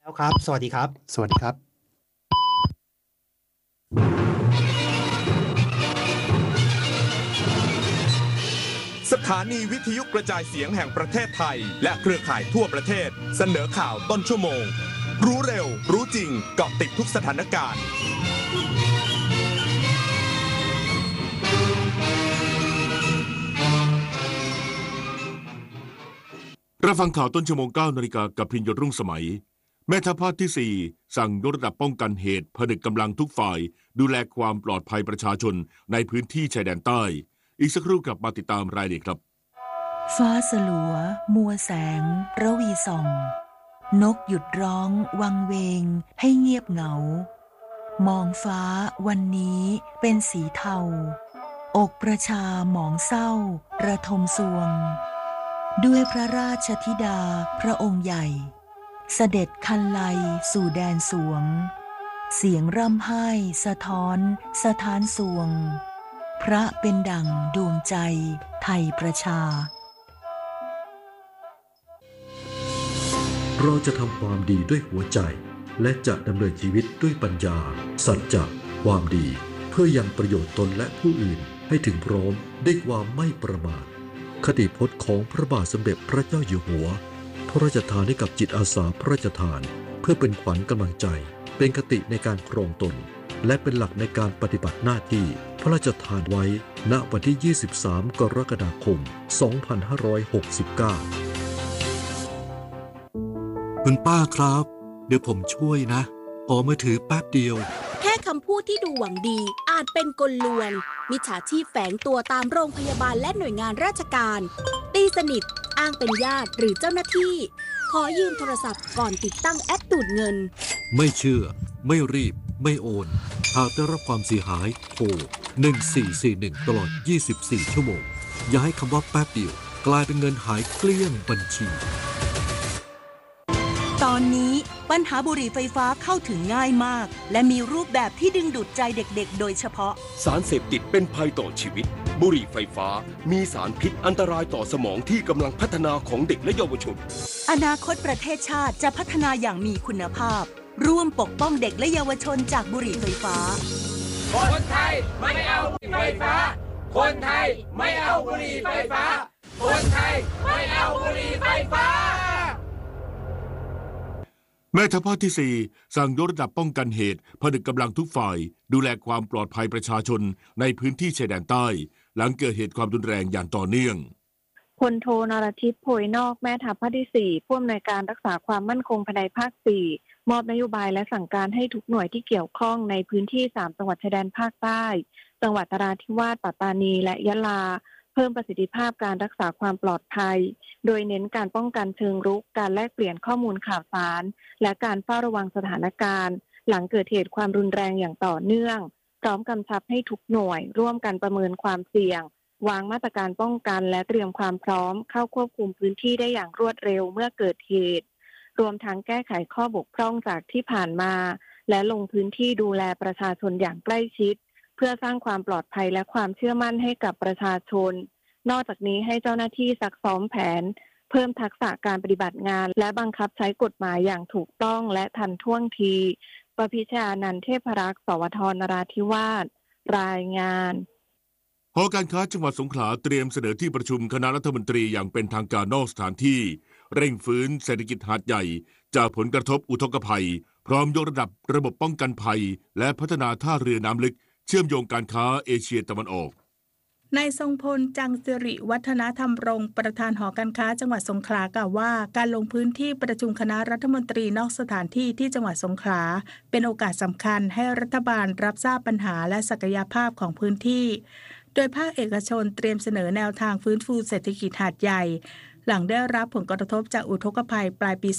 แล้วครับสวัสดีครับสวัสดีครับสถานีวิทยุกระจายเสียงแห่งประเทศไทยและเครือข่ายทั่วประเทศเสนอข่าวต้นชั่วโมงรู้เร็วรู้จริงเกาะติดทุกสถานการณ์รับฟังข่าวต้นชั่วโมง 9 นาฬิกากับพิญญรุ่งสมัยแม่ทัพภาคที่ 4สั่งยกระดับป้องกันเหตุผนึกกำลังทุกฝ่ายดูแลความปลอดภัยประชาชนในพื้นที่ชายแดนใต้อีกสักครู่กลับมาติดตามรายละเอียดครับฟ้าสลัวมัวแสงระวีส่องนกหยุดร้องวังเวงให้เงียบเหงามองฟ้าวันนี้เป็นสีเทาอกประชาหมองเศร้าระทมสวงด้วยพระราชธิดาพระองค์ใหญ่เสด็จคันไลสู่แดนสวงเสียงร่ำไห้สะท้อนสถานสวงพระเป็นดั่งดวงใจไทยประชาเราจะทำความดีด้วยหัวใจและจะดำเนินชีวิตด้วยปัญญาสัจจะความดีเพื่อยังประโยชน์ตนและผู้อื่นให้ถึงพร้อมด้วยความไม่ประมาทคติพจน์ของพระบาทสมเด็จพระเจ้าอยู่หัวพระราชทานให้กับจิตอาสาพระราชทานเพื่อเป็นขวัญกำลังใจเป็นคติในการครองตนและเป็นหลักในการปฏิบัติหน้าที่พระราชทานไว้ณวันที่ 23 กรกฎาคม 2569 คุณป้าครับเดี๋ยวผมช่วยนะขอมือถือแป๊บเดียวแค่คำพูดที่ดูหวังดีอาจเป็นกลลวงมิจฉาชีพแฝงตัวตามโรงพยาบาลและหน่วยงานราชการตีสนิทอ้างเป็นญาติหรือเจ้าหน้าที่ขอยืมโทรศัพท์ก่อนติดตั้งแอปดูดเงินไม่เชื่อไม่รีบไม่โอนหากได้รับความเสียหายโทร1441ตลอด24ชั่วโมงอย่าให้คำว่าแป๊บเดียวกลายเป็นเงินหายเกลี้ยงบัญชีตอนนี้ปัญหาบุหรี่ไฟฟ้าเข้าถึงง่ายมากและมีรูปแบบที่ดึงดูดใจเด็กๆโดยเฉพาะสารเสพติดเป็นภัยต่อชีวิตบุหรี่ไฟฟ้ามีสารพิษอันตรายต่อสมองที่กำลังพัฒนาของเด็กและเยาวชนอนาคตประเทศชาติจะพัฒนาอย่างมีคุณภาพร่วมปกป้องเด็กและเยาวชนจากบุหรี่ไฟฟ้าคนไทยไม่เอาบุหรี่ไฟฟ้าคนไทยไม่เอาบุหรี่ไฟฟ้าคนไทยไม่เอาบุหรี่ไฟฟ้าแม่ทัพภาคที่ 4สั่งยกระดับป้องกันเหตุผนึกกำลังทุกฝ่ายดูแลความปลอดภัยประชาชนในพื้นที่ชายแดนใต้หลังเกิดเหตุความรุนแรงอย่างต่อเนื่องพลโทนรทิพย์โพยนอกแม่ทัพภาคที่ 4ผู้อำนวยการรักษาความมั่นคงภายในภาค 4มอบนโยบายและสั่งการให้ทุกหน่วยที่เกี่ยวข้องในพื้นที่3จังหวัดชายแดนภาคใต้จังหวัดนราธิวาสปัตตานีและยะลาเพิ่มประสิทธิภาพการรักษาความปลอดภัยโดยเน้นการป้องกันเชิงรุกการแลกเปลี่ยนข้อมูลข่าวสารและการเฝ้าระวังสถานการณ์หลังเกิดเหตุความรุนแรงอย่างต่อเนื่องพร้อมกำชับให้ทุกหน่วยร่วมกันประเมินความเสี่ยงวางมาตรการป้องกันและเตรียมความพร้อมเข้าควบคุมพื้นที่ได้อย่างรวดเร็วเมื่อเกิดเหตุรวมทั้งแก้ไขข้อบกพร่องจากที่ผ่านมาและลงพื้นที่ดูแลประชาชนอย่างใกล้ชิดเพื่อสร้างความปลอดภัยและความเชื่อมั่นให้กับประชาชนนอกจากนี้ให้เจ้าหน้าที่ซักซ้อมแผนเพิ่มทักษะการปฏิบัติงานและบังคับใช้กฎหมายอย่างถูกต้องและทันท่วงทีประพิชานันท์เทพรักษ์สวทนราธิวาสรายงานหอการค้าจังหวัดสงขลาเตรียมเสนอที่ประชุมคณะรัฐมนตรีอย่างเป็นทางการนอกสถานที่เร่งฟื้นเศรษฐกิจหาดใหญ่จากผลกระทบอุทกภัยพร้อมยกระดับระบบป้องกันภัยและพัฒนาท่าเรือน้ำลึกเชื่อมโยงการค้าเอเชียตะวันออกนายทรงพลจังสิริวัฒนธรรมรงค์ประธานหอการค้าจังหวัดสงขลากล่าวว่าการลงพื้นที่ประชุมคณะรัฐมนตรีนอกสถานที่ที่จังหวัดสงขลาเป็นโอกาสสำคัญให้รัฐบาลรับทราบปัญหาและศักยภาพของพื้นที่โดยภาคเอกชนเตรียมเสนอแนวทางฟื้นฟูเศรษฐกิจหาดใหญ่หลังได้รับผลกระทบจากอุทกภัยปลายปี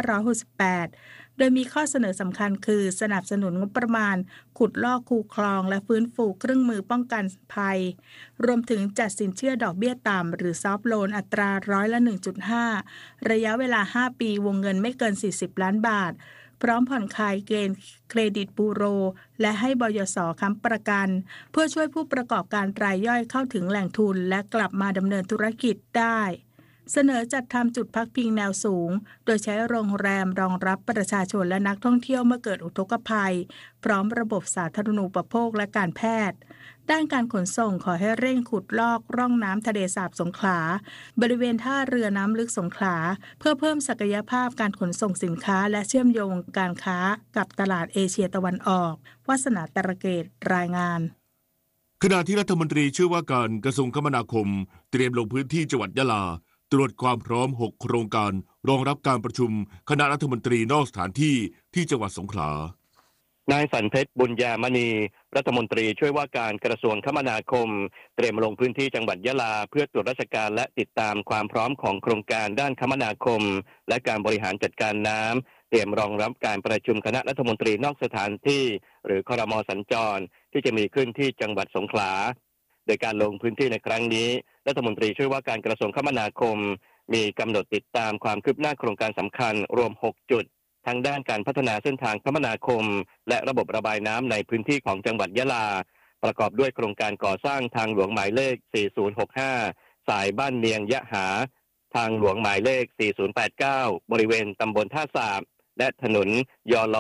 2568 โดยมีข้อเสนอสำคัญคือสนับสนุนงบประมาณขุดลอกคูคลองและฟื้นฟูเครื่องมือป้องกันภัยรวมถึงจัดสินเชื่อดอกเบี้ยต่ำหรือซอฟท์โลนอัตราร้อยละ 1.5 ระยะเวลา 5 ปีวงเงินไม่เกิน 40 ล้านบาทพร้อมผ่อนคลายเกณฑ์เครดิตบูโรและให้บยส.ค้ำประกันเพื่อช่วยผู้ประกอบการรายย่อยเข้าถึงแหล่งทุนและกลับมาดำเนินธุรกิจได้เสนอจัดทำจุดพักพิงแนวสูงโดยใช้โรงแรมรองรับประชาชนและนักท่องเที่ยวเมื่อเกิดอุทกภัยพร้อมระบบสาธารณูปโภคและการแพทย์ด้านการขนส่งขอให้เร่งขุดลอกร่องน้ำทะเลสาบสงขลาบริเวณท่าเรือน้ำลึกสงขลาเพื่อเพิ่มศักยภาพการขนส่งสินค้าและเชื่อมโยงการค้ากับตลาดเอเชียตะวันออกวาสนาตระเกตรายงานขณะที่รัฐมนตรีช่วยว่าการกระทรวงคมนาคมเตรียมลงพื้นที่จังหวัดยะลาตรวจความพร้อม6โครงการรองรับการประชุมคณะรัฐมนตรีนอกสถานที่ที่จังหวัดสงขลานายสันเพชรบุญญามณีรัฐมนตรีช่วยว่าการกระทรวงคมนาคมเตรียมลงพื้นที่จังหวัดยะลาเพื่อตรวจราชการและติดตามความพร้อมของโครงการด้านคมนาคมและการบริหารจัดการน้ำเตรียมรองรับการประชุมคณะรัฐมนตรีนอกสถานที่หรือครม.สัญจรที่จะมีขึ้นที่จังหวัดสงขลาโดยการลงพื้นที่ในครั้งนี้รัฐมนตรีช่วยว่าการกระทรวงคมนาคมมีกำหนดติดตามความคืบหน้าโครงการสำคัญรวม6จุดทั้งด้านการพัฒนาเส้นทางคมนาคมและระบบระบายน้ำในพื้นที่ของจังหวัดยะลาประกอบด้วยโครงการก่อสร้างทางหลวงหมายเลข4065สายบ้านเนียงยะหาทางหลวงหมายเลข4089บริเวณตำบลท่าสาบและถนนยล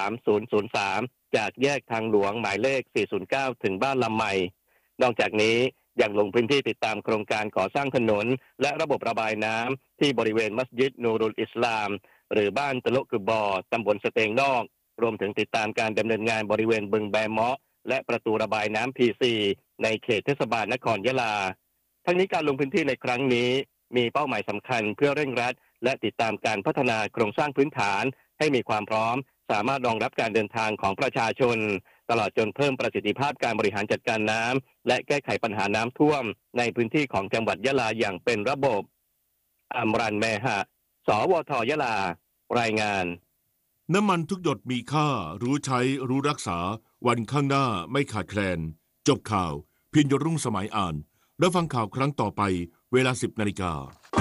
3003จากแยกทางหลวงหมายเลข409ถึงบ้านลำใหม่นอกจากนี้ยังลงพื้นที่ติดตามโครงการก่อสร้างถนนและระบบระบายน้ำที่บริเวณมัสยิดนูรุลอิสลามหรือบ้านตะลุกึบบอตำบลสเตงนอกรวมถึงติดตามการดำเนินงานบริเวณบึงแบเมาะและประตูระบายน้ำ P4 ในเขตเทศบาลนครยะลาทั้งนี้การลงพื้นที่ในครั้งนี้มีเป้าหมายสำคัญเพื่อเร่งรัดและติดตามการพัฒนาโครงสร้างพื้นฐานให้มีความพร้อมสามารถรองรับการเดินทางของประชาชนตลอดจนเพิ่มประสิทธิภาพการบริหารจัดการน้ำและแก้ไขปัญหาน้ำท่วมในพื้นที่ของจังหวัดยะลาอย่างเป็นระบบอัมรันแมหะสวท.ยะลารายงานน้ำมันทุกหยดมีค่ารู้ใช้รู้รักษาวันข้างหน้าไม่ขาดแคลนจบข่าวพิญญรุ่งสมัยอ่านแล้วฟังข่าวครั้งต่อไปเวลา 10 นาฬิกา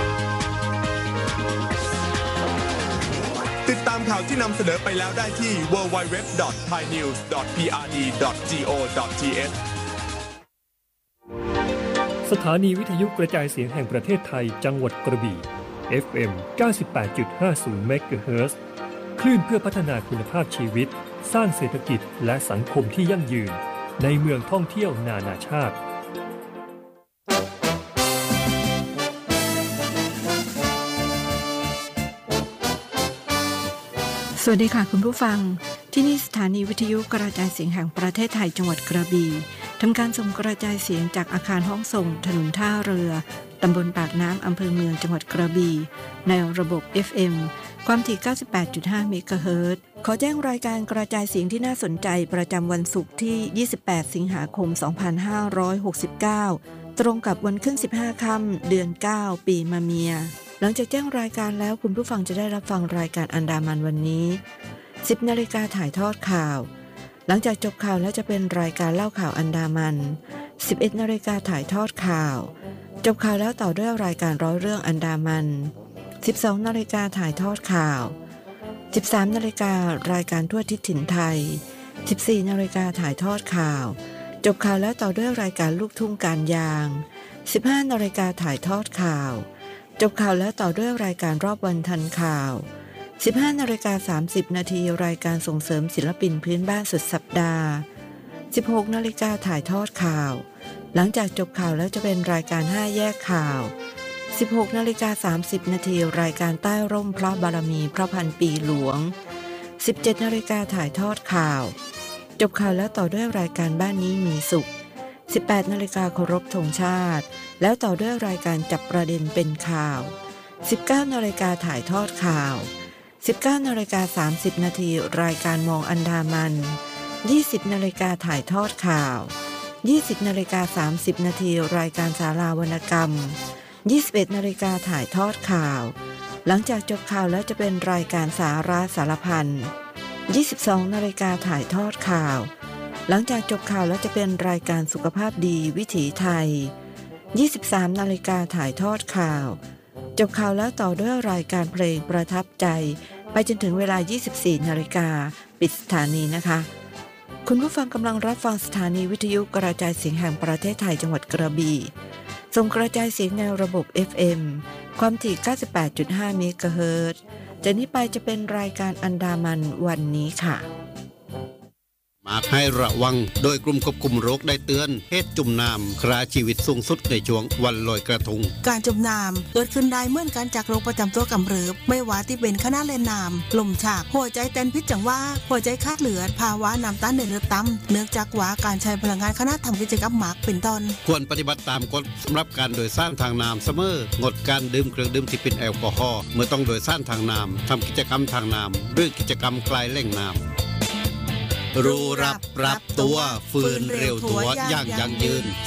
ติดตามข่าวที่นำเสนอไปแล้วได้ที่ www.thainews.prd.go.th สถานีวิทยุกระจายเสียงแห่งประเทศไทยจังหวัดกระบี่ FM 98.50 เมกะเฮิรตซ์คลื่นเพื่อพัฒนาคุณภาพชีวิตสร้างเศรษฐกิจและสังคมที่ยั่งยืนในเมืองท่องเที่ยวนานาชาติสวัสดีค่ะคุณผู้ฟังที่นี่สถานีวิทยุกระจายเสียงแห่งประเทศไทยจังหวัดกระบี่ทำการส่งกระจายเสียงจากอาคารห้องส่งถนนท่าเรือตำบลปากน้ำอำเภอเมืองจังหวัดกระบี่ในระบบ FM ความถี่ 98.5 เมกะเฮิรตซ์ขอแจ้งรายการกระจายเสียงที่น่าสนใจประจำวันศุกร์ที่ 28 สิงหาคม 2569 ตรงกับวันขึ้น 15 ค่ำเดือน 9 ปีมะเมียหลังจากแจ้งรายการแล้วคุณผู้ฟังจะได้รับฟังรายการอันดามันวันนี้ 10 นาฬิกาถ่ายทอดข่าวหลังจากจบข่าวแล้วจะเป็นรายการเล่าข่าวอันดามัน 11 นาฬิกาถ่ายทอดข่าวจบข่าวแล้วต่อด้วยรายการร้อยเรื่องอันดามัน 12 นาฬิกาถ่ายทอดข่าว 13 นาฬิการายการทั่วทิศถิ่นไทย 14 นาฬิกาถ่ายทอดข่าวจบข่าวแล้วต่อด้วยรายการลูกทุ่งการยาง 15 นาฬิกาถ่ายทอดข่าวจบข่าวแล้วต่อด้วยรายการรอบวันทันข่าว 15 นาฬิกา 30 นาทีรายการส่งเสริมศิลปินพื้นบ้านสุดสัปดาห์ 16 นาฬิกาถ่ายทอดข่าวหลังจากจบข่าวแล้วจะเป็นรายการ 5 แยกข่าว 16 นาฬิกา 30 นาทีรายการใต้ร่มพระบารมีพระพันปีหลวง 17 นาฬิกาถ่ายทอดข่าวจบข่าวแล้วต่อด้วยรายการบ้านนี้มีสุข 18 นาฬิกาเคารพธงชาติแล้วต่อด้วยรายการจับประเด็นเป็นข่าว 19 นาฬิกาถ่ายทอดข่าว 19 นาฬิกา 30 นาทีรายการมองอันดามัน 20 นาฬิกาถ่ายทอดข่าว 20 นาฬิกา 30 นาทีรายการศาลาวรรณกรรม 21 นาฬิกาถ่ายทอดข่าวหลังจากจบข่าวแล้วจะเป็นรายการสาระสารพัน 22 นาฬิกาถ่ายทอดข่าวหลังจากจบข่าวแล้วจะเป็นรายการสุขภาพดีวิถีไทย 23 นาฬิกาถ่ายทอดข่าวจบข่าวแล้วต่อด้วยรายการเพลงประทับใจไปจนถึงเวลา 24 นาฬิกาปิดสถานีนะคะคุณผู้ฟังกำลังรับฟังสถานีวิทยุกระจายเสียงแห่งประเทศไทยจังหวัดกระบี่ส่งกระจายเสียงแนวระบบ FM ความถี่ 98.5 เมกะเฮิรตซ์จากนี้ไปจะเป็นรายการอันดามันวันนี้ค่ะมาให้ระวังโดยกลุ่มควบคุมโรคได้เตือนเหตุจุ่มน้ำฆ่าชีวิตสูงสุดในช่วงวันลอยกระทงการจมน้ำเกิดขึ้นได้เมื่อการจากโรคประจำตัวกำเริบไม่ว่าที่เป็นคณะเล่นน้ำลมฉากหัวใจเต้นพิษจังว่าหัวใจขาดเลือดภาวะน้ำตาลในเลือดต่ำเนื่องจากว่าการใช้พลังงานคณะทำกิจกรรมหมากเป็นต้นควรปฏิบัติตามกฎสำหรับการโดยสารทางน้ำเสมองดการดื่มเครื่องดื่มที่เป็นแอลกอฮอล์เมื่อต้องโดยสารทางน้ำทำกิจกรรมทางน้ำหรือกิจกรรมไกลแหล่งน้ำรู้รับตัวฟื้นเร็วตัวอย่างยั่งยืน